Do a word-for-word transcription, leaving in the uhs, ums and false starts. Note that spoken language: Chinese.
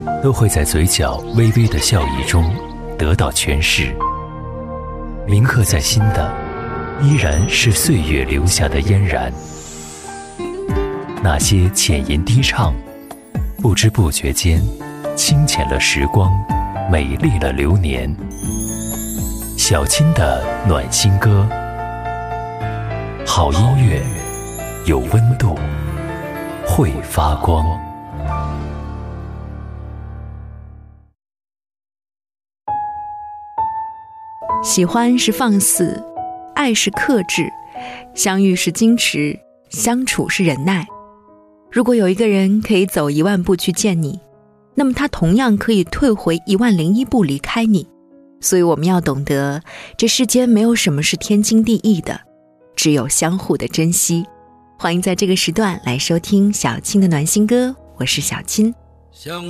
都会在嘴角微微的笑意中得到诠释。铭刻在心的，依然是岁月留下的嫣然。那些浅吟低唱，不知不觉间清浅了时光，美丽了流年。小青的暖心歌，好音乐，有温度，会发光。 喜欢是放肆，爱是克制，相遇是矜持，相处是忍耐。如果有一个人可以走一万步去见你，那么他同样可以退回一万零一步离开你。所以我们要懂得，这世间没有什么是天经地义的，只有相互的珍惜。欢迎在这个时段来收听小青的暖心歌，我是小青。